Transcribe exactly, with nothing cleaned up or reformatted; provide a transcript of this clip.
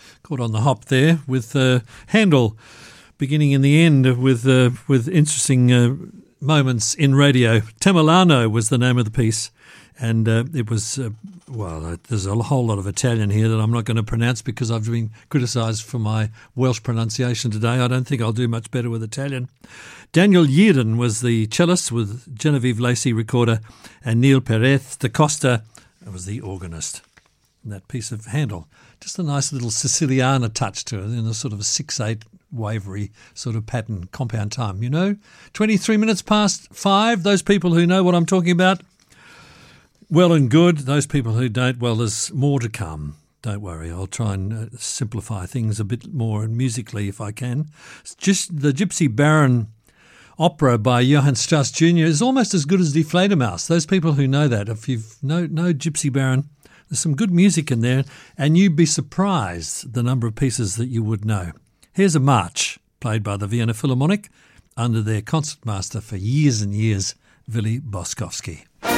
caught on the hop there with uh, Handel, beginning in the end with uh, with interesting uh, moments in radio. Tamerlano was the name of the piece, and uh, it was, uh, well, uh, there's a whole lot of Italian here that I'm not going to pronounce because I've been criticised for my Welsh pronunciation today. I don't think I'll do much better with Italian. Daniel Yeadon was the cellist with Genevieve Lacey, recorder, and Neil Perez da Costa was the organist. And that piece of Handel, just a nice little Siciliana touch to it in a sort of a six eight wavery sort of pattern, compound time, you know. twenty-three minutes past five, those people who know what I'm talking about, well and good. Those people who don't, well, there's more to come. Don't worry, I'll try and uh, simplify things a bit more and musically if I can. It's just the Gypsy Baron opera by Johann Strauss Junior is almost as good as Die Fledermaus. Those people who know that, if you've know, know Gypsy Baron, there's some good music in there, and you'd be surprised the number of pieces that you would know. Here's a march played by the Vienna Philharmonic under their concertmaster for years and years, Willy Boskowski.